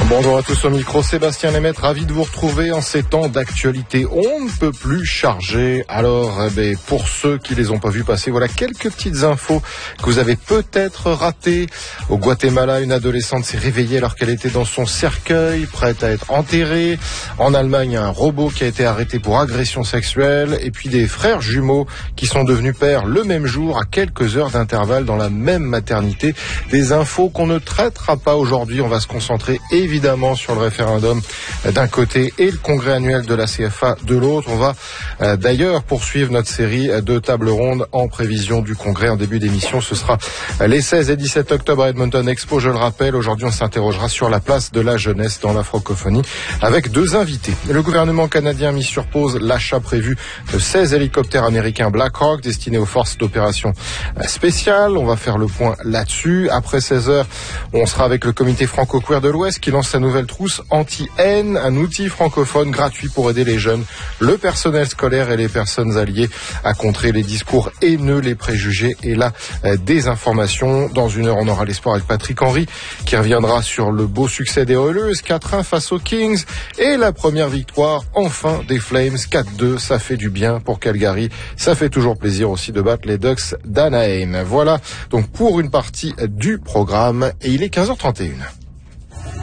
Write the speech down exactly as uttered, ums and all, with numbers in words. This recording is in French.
Bonjour à tous au micro, Sébastien Lemaitre, ravi de vous retrouver en ces temps d'actualité on ne peut plus charger. Alors, eh bien, pour ceux qui les ont pas vus passer, voilà quelques petites infos que vous avez peut-être ratées. Au Guatemala, une adolescente s'est réveillée alors qu'elle était dans son cercueil, prête à être enterrée. En Allemagne, un robot qui a été arrêté pour agression sexuelle. Et puis des frères jumeaux qui sont devenus pères le même jour à quelques heures d'intervalle dans la même maternité. Des infos qu'on ne traitera pas aujourd'hui. On va se concentrer évidemment évidemment sur le référendum d'un côté et le congrès annuel de la C F A de l'autre. On va euh, d'ailleurs poursuivre notre série de tables rondes en prévision du congrès. En début d'émission, ce sera les seize et dix-sept octobre à Edmonton Expo, je le rappelle. Aujourd'hui, on s'interrogera sur la place de la jeunesse dans la francophonie avec deux invités. Le gouvernement canadien a mis sur pause l'achat prévu de seize hélicoptères américains Black Hawk destinés aux forces d'opération spéciales. On va faire le point là-dessus. Après seize heures, on sera avec le comité franco-queer de l'Ouest qui lance sa nouvelle trousse anti-haine, un outil francophone gratuit pour aider les jeunes, le personnel scolaire et les personnes alliées à contrer les discours haineux, les préjugés et la euh, désinformation. Dans une heure, on aura l'espoir avec Patrick Henry qui reviendra sur le beau succès des Oilers, quatre un face aux Kings et la première victoire enfin des Flames, quatre deux. Ça fait du bien pour Calgary. Ça fait toujours plaisir aussi de battre les Ducks d'Anaheim. Voilà donc pour une partie du programme et il est quinze heures trente et une.